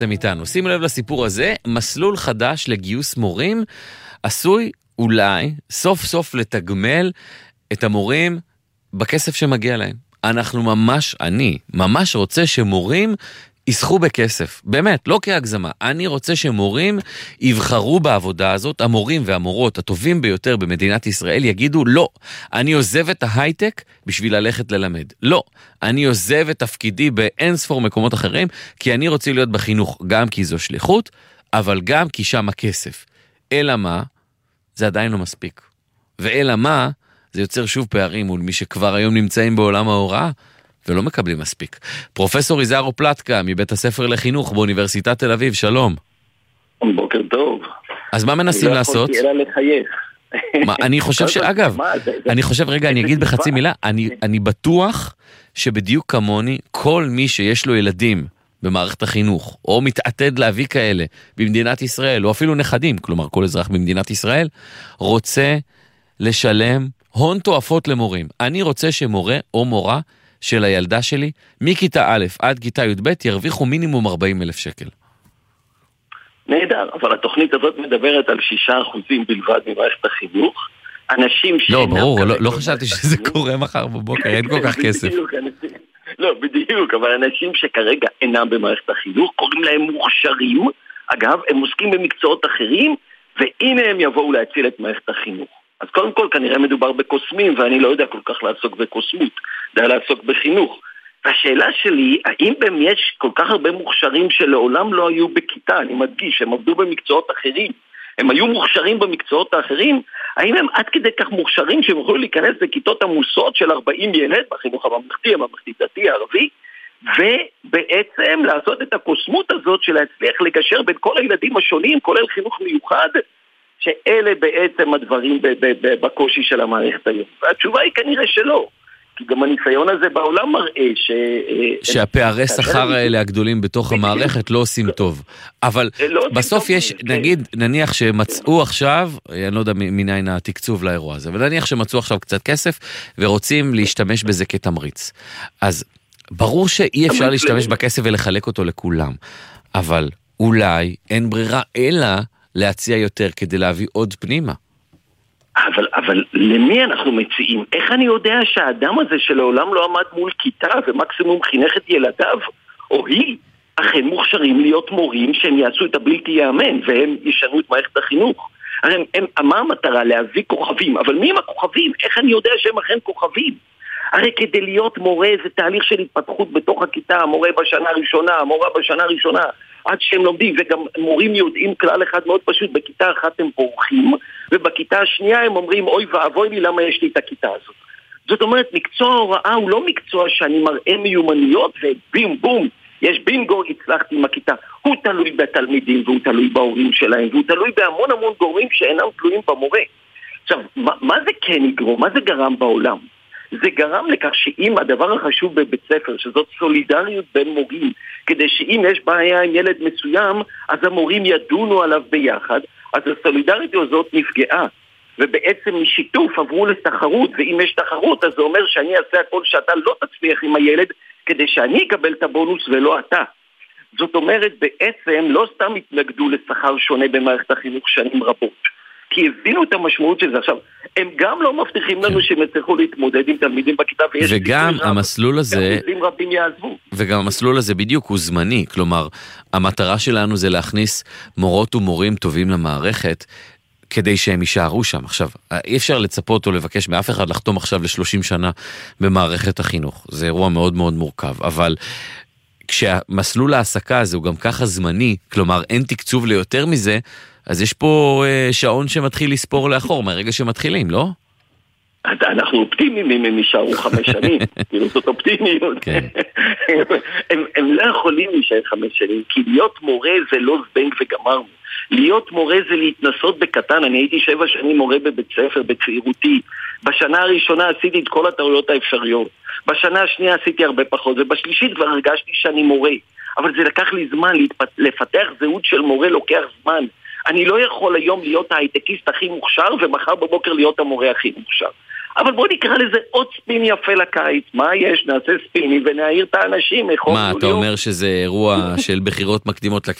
אתם איתנו. שימו לב לסיפור הזה, מסלול חדש לגיוס מורים, עשוי אולי סוף סוף לתגמל את המורים בכסף שמגיע להם. אני ממש רוצה שמורים יסחו בכסף, באמת, לא כהגזמה. אני רוצה שמורים יבחרו בעבודה הזאת, המורים והמורות הטובים ביותר במדינת ישראל יגידו, לא, אני עוזב את ההייטק בשביל ללכת ללמד. לא, אני עוזב את תפקידי באין ספור מקומות אחרים, כי אני רוצה להיות בחינוך, גם כי זו שליחות, אבל גם כי שם הכסף. אלא מה? זה עדיין לא מספיק. ואלא מה? זה יוצר שוב פערים מול מי שכבר היום נמצאים בעולם ההוראה, ולא מקבלים מספיק. פרופסור איזרו פלטקה, מבית הספר לחינוך באוניברסיטת תל אביב, שלום. בוקר טוב. אז מה מנסים לעשות? לא יכולתי אלא לחייך. אני חושב שאגב, אני אגיד בחצי מילה, אני בטוח שבדיוק כמוני, כל מי שיש לו ילדים במערכת החינוך, או מתעתד להביא כאלה במדינת ישראל, או אפילו נכדים, כלומר כל אזרח במדינת ישראל, רוצה לשלם הון תועפות למורים. אני רוצה שמורה או מורה של הילדה שלי, מכיתה א' עד כיתה י"ב, ירוויחו מינימום 40,000 שקל. נהדר, אבל התוכנית הזאת מדברת על 6% בלבד ממערכת החינוך. אנשים לא, ברור, לא חשבתי שזה קורה מחר בבוקר, אין כל כך כסף. לא, בדיוק, אבל אנשים שכרגע אינם במערכת החינוך, קוראים להם מוכשרים, אגב, הם עוסקים במקצועות אחרים, והנה הם יבואו להציל את מערכת החינוך. אז קודם כל כנראה מדובר בקוסמים, ואני לא יודע כל כך לעסוק בקוסמות, די לעסוק בחינוך. והשאלה שלי, האם באמת יש כל כך הרבה מוכשרים שלעולם לא היו בכיתה, אני מדגיש, הם עבדו במקצועות אחרים, הם היו מוכשרים במקצועות האחרים, האם הם עד כדי כך מוכשרים שהם יכולו להיכנס לכיתות עמוסות של 40 ילד, בחינוך הממלכתי, הממלכתי דתי, הערבי, ובעצם לעשות את הקוסמות הזאת של להצליח לגשר בין כל הילדים השונים, כולל חינוך מיוחד, שאלה בעצם הדברים בקושי של המערכת היום. והתשובה היא כנראה שלא. כי גם הניסיון הזה בעולם מראה שהפערי שכר האלה הגדולים בתוך המערכת לא עושים טוב. אבל בסוף יש, נניח שמצאו עכשיו, אני לא יודע מניין התקצוב לאירוע הזה, אבל נניח שמצאו עכשיו קצת כסף ורוצים להשתמש בזה כתמריץ. אז ברור שאי אפשר להשתמש בכסף ולחלק אותו לכולם. אבל אולי אין ברירה אלא להציע יותר כדי להביא עוד פנימה. אבל למי אנחנו מציעים? איך אני יודע שהאדם הזה שלעולם לא עמד מול כיתה ומקסימום חינך את ילדיו, או היא, אכן מוכשרים להיות מורים שהם יעשו את הבלתי יאמן והם ישנו את מערכת החינוך? הרי מה המטרה? להביא כוכבים, אבל מי הם הכוכבים? איך אני יודע שהם אכן כוכבים? הרי כדי להיות מורה זה תהליך של התפתחות בתוך הכיתה, המורה בשנה הראשונה, המורה בשנה הראשונה, עד שהם לומדים, וגם מורים יודעים כלל אחד מאוד פשוט, בכיתה אחת הם בורחים, ובכיתה השנייה הם אומרים, אוי ואבוי לי, למה יש לי את הכיתה הזאת? זאת אומרת, מקצוע ההוראה הוא לא מקצוע שאני מראה מיומנויות, ובים בום, יש בינגו, הצלחתי עם הכיתה. הוא תלוי בתלמידים, והוא תלוי בהורים שלהם, והוא תלוי בהמון המון גורמים שאינם תלויים במורה. עכשיו, מה זה כן יגרום? מה זה גרם בעולם? זה גרם לכך שאם הדבר החשוב בבית ספר, שזאת סולידריות בין מורים, כדי שאם יש בעיה עם ילד מסוים, אז המורים ידונו עליו ביחד, אז הסולידריות הזאת נפגעה, ובעצם משיתוף עברו לתחרות, ואם יש תחרות, אז זה אומר שאני אעשה הכל שאתה לא תצליח עם הילד, כדי שאני אקבל את הבונוס ולא אתה. זאת אומרת, בעצם לא סתם התנגדו לשכר שונה במערכת החינוך שנים רבות. כי הבינו את המשמעות של זה. עכשיו, הם גם לא מבטיחים לנו שהם יצטרכו להתמודד עם תלמידים בכיתה, וגם המסלול הזה, תלמידים רבים יעזבו. וגם המסלול הזה בדיוק הוא זמני, כלומר, המטרה שלנו זה להכניס מורות ומורים טובים למערכת, כדי שהם יישארו שם. עכשיו, אי אפשר לצפות או לבקש מאף אחד לחתום עכשיו ל-30 שנה במערכת החינוך. זה אירוע מאוד מאוד מורכב, אבל כשהמסלול העסקה הזה הוא גם ככה זמני, כלומר, אין תקצוב ליותר מזה, אז יש פה שעון שמתחיל לספור לאחור, מהרגע שמתחילים, לא? אנחנו אופטימיים אם הם נשארו 5 שנים, כאילו זאת אופטימיות. הם לא יכולים להישאר 5 שנים, כי להיות מורה זה לא זבנג וגמרנו. להיות מורה זה להתנסות בקטן. אני הייתי 7 שנים מורה בבית ספר, בצעירותי. בשנה הראשונה עשיתי את כל הטעויות האפשריות. בשנה השנייה עשיתי הרבה פחות, ובשלישית כבר הרגשתי שאני מורה. אבל זה לקח לי זמן, לפתח זהות של מורה לוקח זמן. אני לא יכול היום להיות ההייטקיסט הכי מוכשר, ומחר בבוקר להיות המורה הכי מוכשר. אבל בוא נקרא לזה עוד ספין יפה לקיץ. מה יש? נעשה ספיני ונעיר את האנשים. מה, אתה אומר שזה אירוע של בחירות מקדימות